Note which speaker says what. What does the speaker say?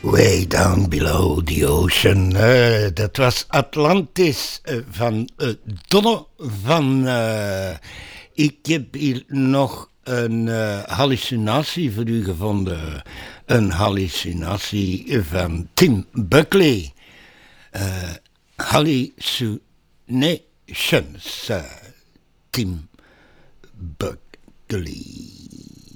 Speaker 1: Way Down Below the Ocean. Dat was Atlantis van Donovan. Ik heb hier nog een hallucinatie voor u gevonden. Een hallucinatie van Tim Buckley. Hallucinations. Tim Buckley.